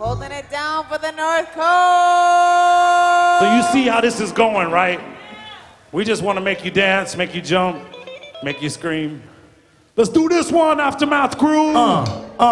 Holding it down for the North Coast. So you see how this is going, right? We just want to make you dance, make you jump, make you scream. Let's do this one, Aftermath crew.